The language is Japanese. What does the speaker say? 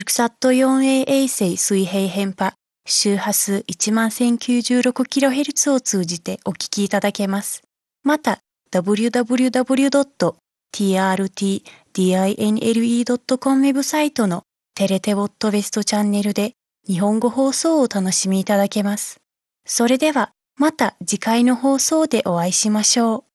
CubeSat 4A 衛星水平変波周波数 11,096kHz を通じてお聞きいただけます。また、www.trtdinle.com ウェブサイトのテレテウォットウェストチャンネルで日本語放送をお楽しみいただけます。それでは、また次回の放送でお会いしましょう。